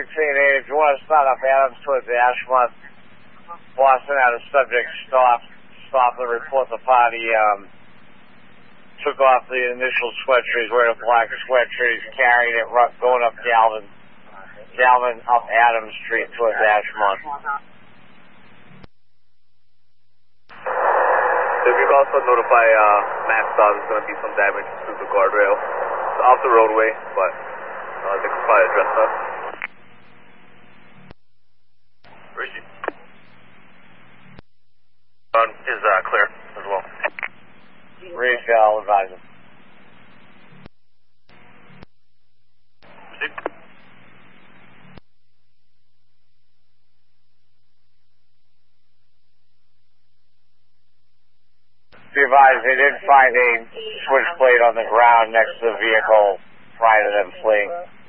1680, if you want to start up Adams towards Ashmont, Boston had a subject stop and report the party, took off the initial sweat trees, wearing a black sweat trees, carrying it, going up Galvin up Adams Street towards Ashmont. If you could also notify MassDOT, there's going to be some damage to the guardrail. It's off the roadway, but they could probably address that. Richie. Is clear as well. Reach, I'll advise him. Be advised, they did find a switchblade on the ground next to the vehicle prior to them fleeing.